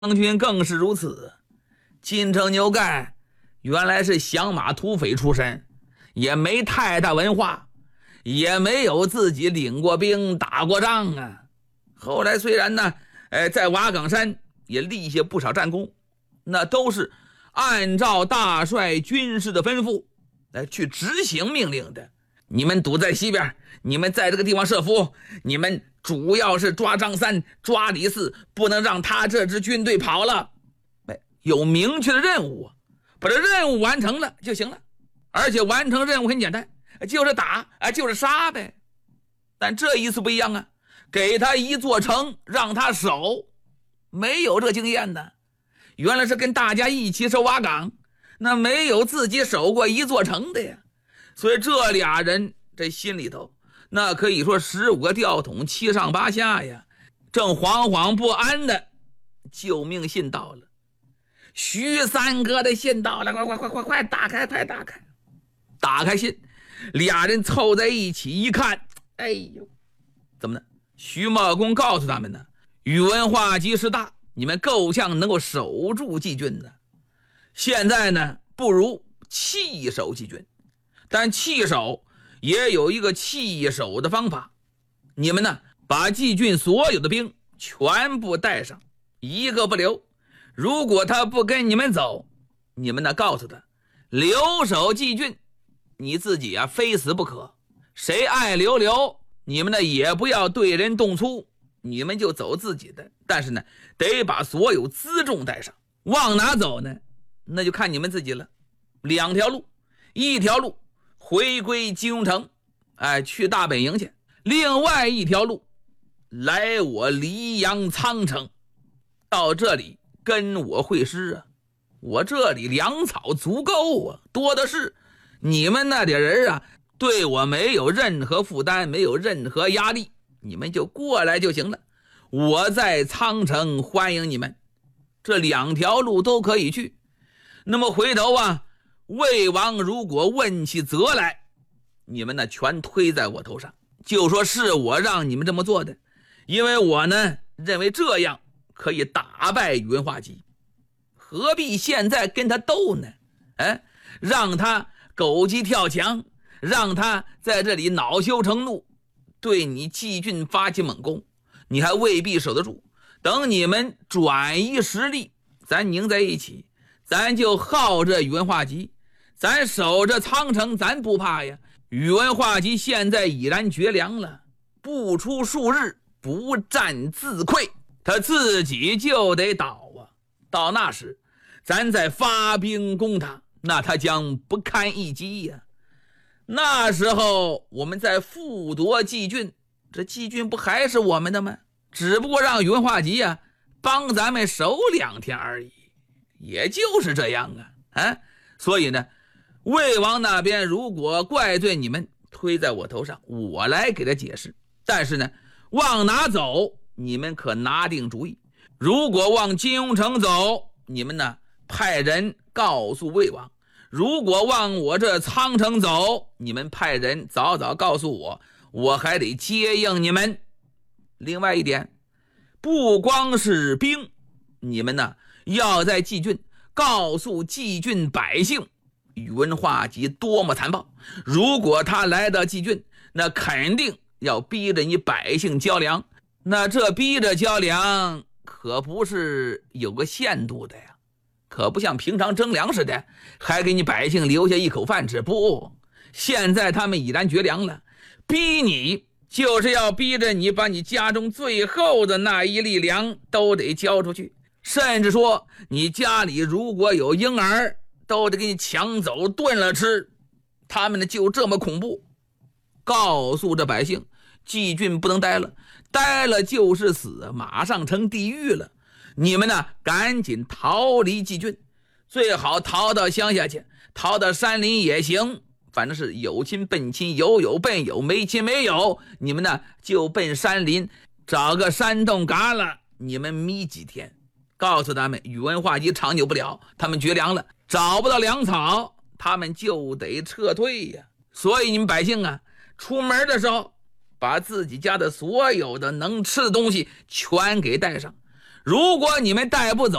将军更是如此。金城牛干原来是响马土匪出身，也没太大文化，也没有自己领过兵打过仗啊。后来虽然呢在瓦岗山也立下不少战功，那都是按照大帅军事的吩咐去执行命令的。你们堵在西边，你们在这个地方设伏，你们主要是抓张三，抓李四，不能让他这支军队跑了。有明确的任务，把这任务完成了就行了。而且完成任务很简单，就是打就是杀呗。但这一次不一样啊，给他一座城让他守，没有这经验的。原来是跟大家一起守瓦岗，那没有自己守过一座城的呀。所以这俩人这心里头那可以说15个吊桶七上八下呀，正惶惶不安的救命信到了。徐三哥的信到了，快打开，快打开！打开信，俩人凑在一起一看，哎呦，怎么呢？徐茂公告诉他们呢，宇文化及势大，你们够呛能够守住季军的。现在呢，不如弃守季军，但弃守也有一个弃守的方法。你们呢，把季军所有的兵全部带上，一个不留。如果他不跟你们走，你们呢告诉他留守季军，你自己啊非死不可。谁爱留，你们呢也不要对人动粗，你们就走自己的。但是呢，得把所有辎重带上。往哪走呢？那就看你们自己了。2条路，一条路回归金庸城，去大本营去；另外一条路来我黎阳苍城，到这里跟我会师啊，我这里粮草足够啊，多的是。你们那点人啊，对我没有任何负担，没有任何压力，你们就过来就行了。我在苍城欢迎你们，这2条路都可以去。那么回头啊，魏王如果问起责来，你们呢全推在我头上，就说是我让你们这么做的，因为我呢认为这样可以打败宇文化及，何必现在跟他斗呢？让他狗急跳墙，让他在这里恼羞成怒，对你季军发起猛攻，你还未必守得住。等你们转移实力，咱拧在一起，咱就耗着宇文化及，咱守着苍城，咱不怕呀。宇文化及现在已然绝粮了，不出数日，不战自溃，他自己就得倒啊。到那时咱再发兵攻他，那他将不堪一击呀。那时候我们再复夺季军，这季军不还是我们的吗？只不过让宇文化及帮咱们守2天而已，也就是这样啊。所以呢，魏王那边如果怪罪你们推在我头上，我来给他解释。但是呢，往哪走你们可拿定主意。如果往金庸城走，你们呢派人告诉魏王；如果往我这苍城走，你们派人早早告诉我，我还得接应你们。另外一点，不光是兵，你们呢要在季郡告诉季郡百姓宇文化及多么残暴。如果他来到季郡，那肯定要逼着你百姓交粮。那这逼着交粮可不是有个限度的呀，可不像平常征粮似的，还给你百姓留下一口饭吃。不，现在他们已然绝粮了，逼你就是要逼着你把你家中最后的那一粒粮都得交出去，甚至说你家里如果有婴儿，都得给你抢走炖了吃。他们呢就这么恐怖，告诉这百姓，季郡不能待了，待了就是死，马上成地狱了。你们呢赶紧逃离季郡，最好逃到乡下去，逃到山林也行，反正是有亲奔亲，有友奔友，没亲没友，你们呢就奔山林，找个山洞旮旯，你们眯几天。告诉他们宇文化及长久不了，他们绝粮了，找不到粮草，他们就得撤退呀。所以你们百姓啊，出门的时候把自己家的所有的能吃的东西全给带上。 如果你们带不走